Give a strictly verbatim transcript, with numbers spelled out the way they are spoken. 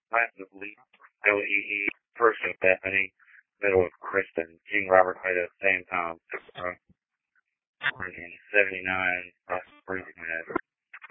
massively L E E, first with Bethany, middle with Kristen. King Robert played at the same time. Uh, seventy-nine, that's pretty bad.